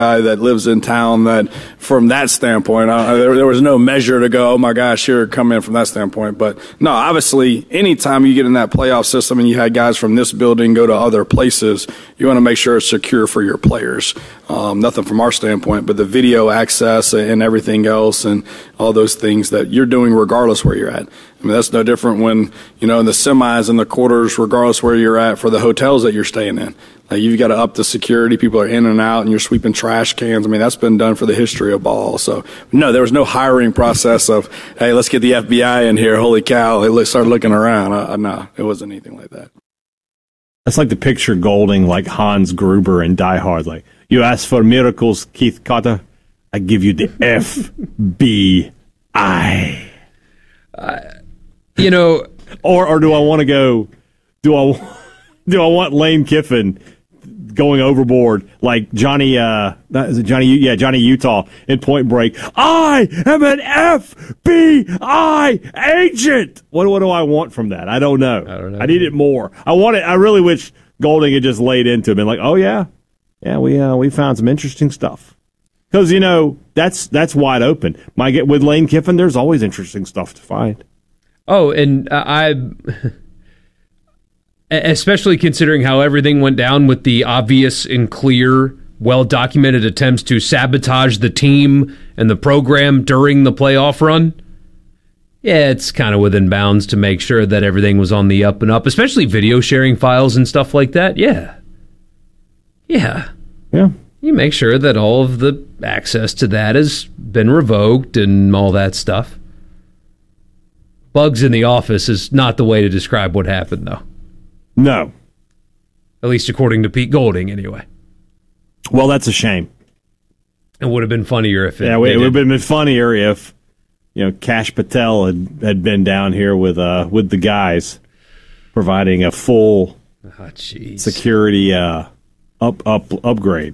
guy that lives in town that from that standpoint, there was no measure to go, oh my gosh, here come in from that standpoint. But no, obviously, anytime you get in that playoff system and you had guys from this building go to other places, you want to make sure it's secure for your players. Nothing from our standpoint, but the video access and everything else and all those things that you're doing regardless where you're at. I mean, that's no different when, in the semis and the quarters, regardless where you're at for the hotels that you're staying in. You've got to up the security. People are in and out, and you're sweeping trash cans. I mean, that's been done for the history of ball. So, no, there was no hiring process of, hey, let's get the FBI in here. Holy cow. They started looking around. No, it wasn't anything like that. That's like the picture Golding like Hans Gruber in Die Hard. Like, you ask for miracles, Keith Carter. I give you the FBI. Or do I want to go, do I want Lane Kiffin going overboard like Johnny Utah in Point Break? I am an FBI agent. What do I want from that? I don't know. I need it more. I really wish Golding had just laid into him and like, oh yeah, we found some interesting stuff. Because that's wide open. With Lane Kiffin, there's always interesting stuff to find. Oh, and especially considering how everything went down with the obvious and clear, well-documented attempts to sabotage the team and the program during the playoff run. Yeah, it's kind of within bounds to make sure that everything was on the up and up, especially video sharing files and stuff like that. Yeah. You make sure that all of the access to that has been revoked and all that stuff. Bugs in the office is not the way to describe what happened, though. No. At least according to Pete Golding, anyway. Well, that's a shame. It would have been funnier if it would have been funnier if, Kash Patel had been down here with the guys providing a full security upgrade.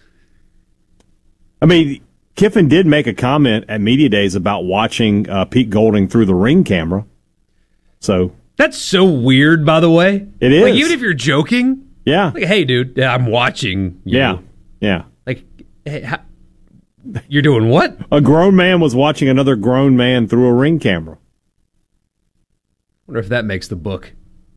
I mean, Kiffin did make a comment at Media Days about watching Pete Golding through the Ring camera. So that's so weird, by the way. It is. Like, even if you're joking. Yeah. Like, hey, dude, I'm watching you. Yeah. Like, hey, you're doing what? A grown man was watching another grown man through a Ring camera. Wonder if that makes the book.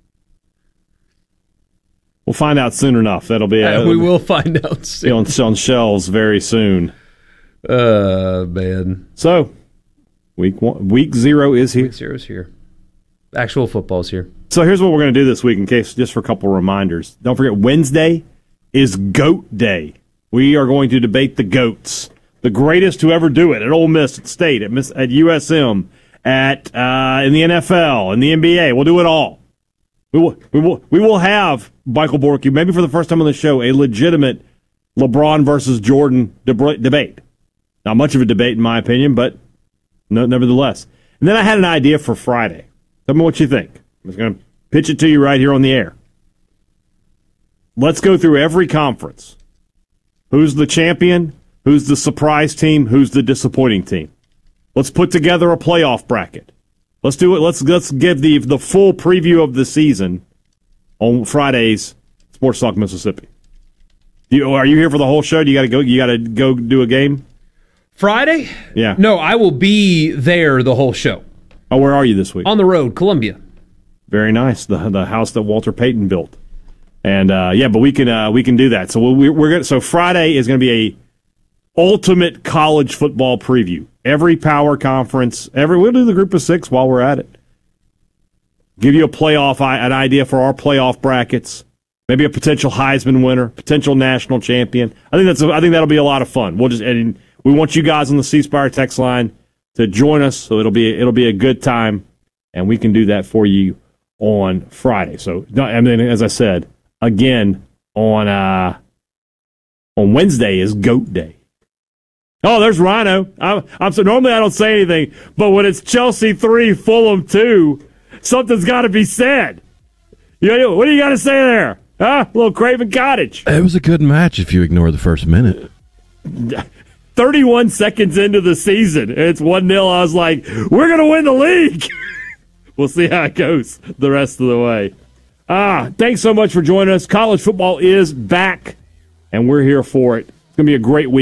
We'll find out soon enough. We will find out soon. On shelves very soon. Man. So, week 0 is here. Week 0 is here. Actual football's here. So here's what we're going to do this week, in case, just for a couple reminders. Don't forget, Wednesday is GOAT Day. We are going to debate the GOATs, the greatest to ever do it at Ole Miss, at State, at USM, in the NFL, in the NBA. We'll do it all. We will have Michael Borky, maybe for the first time on the show, a legitimate LeBron versus Jordan debate. Not much of a debate, in my opinion, but nevertheless. And then I had an idea for Friday. Tell me what you think. I'm just going to pitch it to you right here on the air. Let's go through every conference. Who's the champion? Who's the surprise team? Who's the disappointing team? Let's put together a playoff bracket. Let's do it. Let's give the full preview of the season on Friday's Sports Talk Mississippi. Are you here for the whole show? You got to go do a game? Friday? Yeah. No, I will be there the whole show. Oh, where are you this week? On the road, Columbia. Very nice. The house that Walter Payton built. And but we can do that. So we're going. So Friday is going to be a ultimate college football preview. Every power conference. We'll do the group of 6 while we're at it. Give you an idea for our playoff brackets. Maybe a potential Heisman winner, potential national champion. I think that'll be a lot of fun. We want you guys on the C Spire text line to join us, so it'll be a good time, and we can do that for you on Friday. So, I mean, as I said, again on Wednesday is GOAT Day. Oh, there's Rhino. So normally I don't say anything, but when it's Chelsea 3, Fulham 2, something's got to be said. What do you got to say there? Huh? A little Craven Cottage. It was a good match if you ignore the first minute. 31 seconds into the season, it's 1-0. I was like, we're going to win the league. We'll see how it goes the rest of the way. Thanks so much for joining us. College football is back, and we're here for it. It's going to be a great week.